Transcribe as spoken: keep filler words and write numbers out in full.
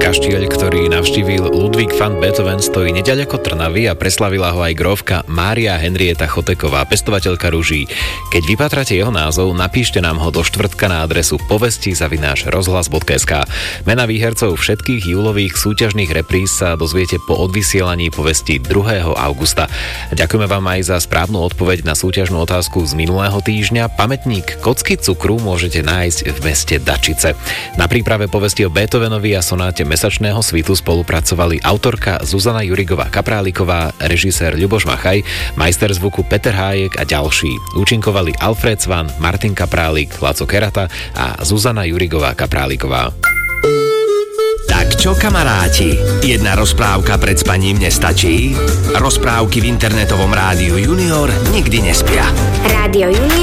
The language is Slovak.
kaštieľ, ktorý navštívil Ludwig van Beethoven, stojí neďaleko Trnavy a preslavila ho aj grófka Mária Henrieta Choteková, pestovateľka ruží. Keď vypátrate jeho názov, napíšte nám ho do štvrtka na adresu povesti zavináč rozhlas bodka es ká. Mená výhercov všetkých júlových súťažných repríz sa dozviete po odvysielaní povesti druhého augusta. Ďakujeme vám aj za správnu odpoveď na súťažnú otázku z minulého týždňa. Pamätník Kocky cukru môžete nájsť v meste Dačice. Na príprave povesti o Beethovenovi a sonáte Mesačného svitu spolupracovali autorka Zuzana Jurigová-Kapráliková, režisér Ľuboš Machaj, majster zvuku Peter Hájek a ďalší. Účinkovali Alfred Svan, Martin Kaprálik, Laco Kerata a Zuzana Jurigová-Kapráliková. Tak čo, kamaráti? Jedna rozprávka pred spaním nestačí? Rozprávky v internetovom rádiu Junior nikdy nespia. Rádio Junior